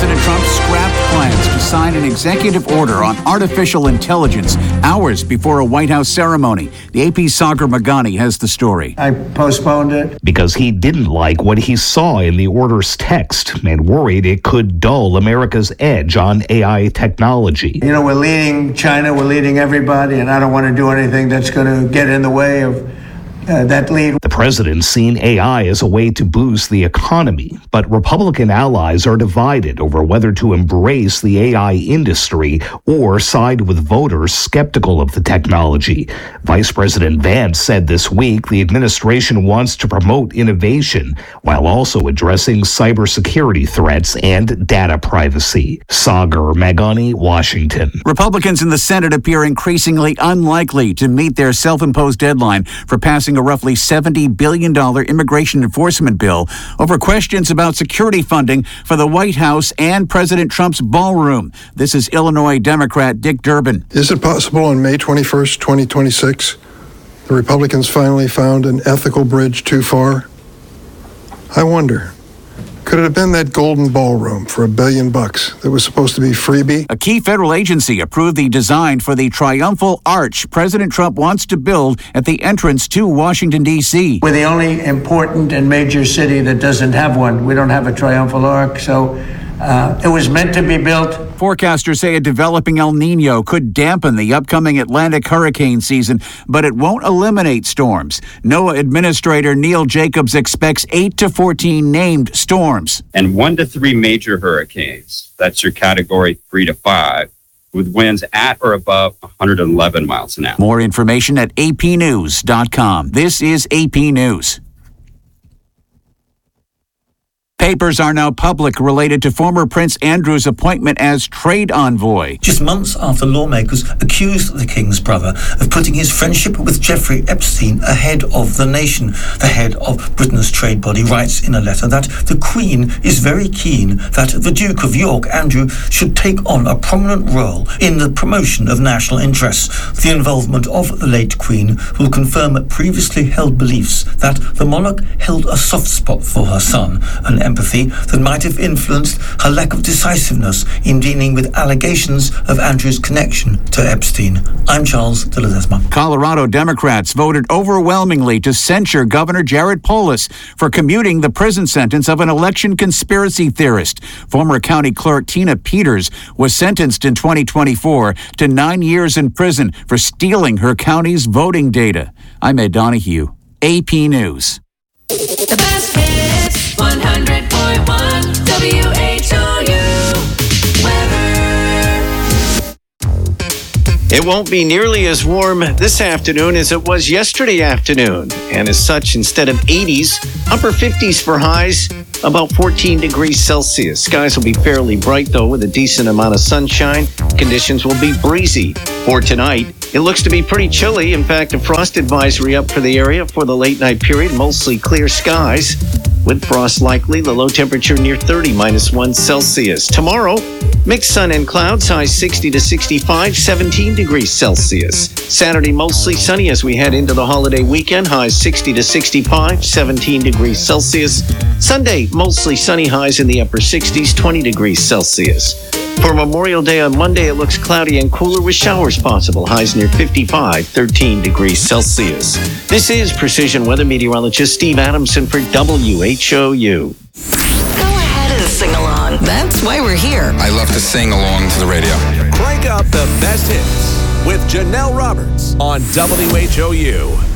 President Trump scrapped plans to sign an executive order on artificial intelligence hours before a White House ceremony. The AP's Sagar Meghani has the story. I postponed it because he didn't like what he saw in the order's text and worried it could dull America's edge on AI technology. You know, we're leading China, we're leading everybody, and I don't want to do anything that's going to get in the way of that lead. The president's seen AI as a way to boost the economy, but Republican allies are divided over whether to embrace the AI industry or side with voters skeptical of the technology. Vice President Vance said this week the administration wants to promote innovation while also addressing cybersecurity threats and data privacy. Sagar Meghani, Washington. Republicans in the Senate appear increasingly unlikely to meet their self-imposed deadline for passing a roughly $70 billion immigration enforcement bill over questions about security funding for the White House and President Trump's ballroom. This is Illinois Democrat Dick Durbin. Is it possible on May 21st, 2026, the Republicans finally found an ethical bridge too far? I wonder. Could it have been that golden ballroom for $1 billion that was supposed to be freebie? A key federal agency approved the design for the triumphal arch President Trump wants to build at the entrance to Washington, D.C. We're the only important and major city that doesn't have one. We don't have a triumphal arch, so it was meant to be built. Forecasters say a developing El Nino could dampen the upcoming Atlantic hurricane season, but it won't eliminate storms. NOAA Administrator Neil Jacobs expects 8 to 14 named storms. And 1 to 3 major hurricanes. That's your category 3 to 5, with winds at or above 111 miles an hour. More information at apnews.com. This is AP News. Papers are now public related to former Prince Andrew's appointment as trade envoy. Just months after lawmakers accused the King's brother of putting his friendship with Jeffrey Epstein ahead of the nation. The head of Britain's trade body writes in a letter that the Queen is very keen that the Duke of York, Andrew, should take on a prominent role in the promotion of national interests. The involvement of the late Queen will confirm previously held beliefs that the monarch held a soft spot for her son, an empathy that might have influenced her lack of decisiveness in dealing with allegations of Andrew's connection to Epstein. I'm Charles de Ledesma. Colorado Democrats voted overwhelmingly to censure Governor Jared Polis for commuting the prison sentence of an election conspiracy theorist. Former county clerk Tina Peters was sentenced in 2024 to 9 years in prison for stealing her county's voting data. I'm Ed Donahue, AP News. The best hits, 100.1 WHOU weather. It won't be nearly as warm this afternoon as it was yesterday afternoon. And as such, instead of 80s, upper 50s for highs, about 14 degrees Celsius. Skies will be fairly bright, though, with a decent amount of sunshine. Conditions will be breezy. For tonight, it looks to be pretty chilly. In fact, a frost advisory up for the area for the late night period. Mostly clear skies with frost likely. The low temperature near 30, -1 Celsius. Tomorrow, mixed sun and clouds, highs 60 to 65, 17 degrees Celsius. Saturday, mostly sunny as we head into the holiday weekend. Highs 60 to 65, 17 degrees Celsius. Sunday, mostly sunny, highs in the upper 60s, 20 degrees Celsius. For Memorial Day on Monday, it looks cloudy and cooler with showers possible. Highs near 55, 13 degrees Celsius. This is Precision Weather Meteorologist Steve Adamson for WHOU. Go ahead and sing along. That's why we're here. I love to sing along to the radio. Crank up the best hits with Janelle Roberts on WHOU.